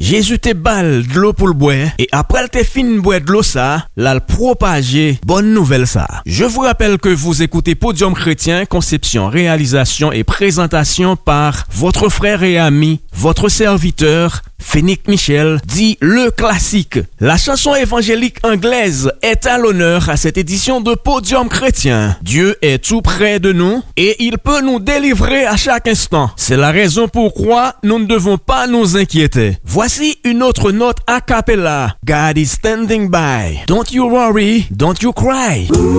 Jésus te bal de l'eau pour le boire et après te fin boire de l'eau ça, l'a propager bonne nouvelle ça. Je vous rappelle que vous écoutez Podium Chrétien, conception, réalisation et présentation par votre frère et ami, votre serviteur Fénique Michel, dit le classique. La chanson évangélique anglaise est à l'honneur à cette édition de Podium Chrétien. Dieu est tout près de nous et il peut nous délivrer à chaque instant. C'est la raison pourquoi nous ne devons pas nous inquiéter. Voici une autre note a cappella. God is standing by. Don't you worry, don't you cry.